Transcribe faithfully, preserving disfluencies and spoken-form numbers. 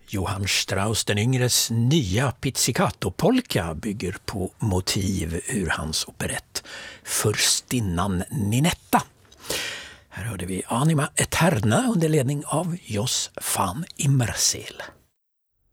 Johann Strauss den yngres nya Pizzicato-polka bygger på motiv ur hans operett Furstinnan Ninetta. Här hörde vi Anima Eterna under ledning av Jos van Immerseel.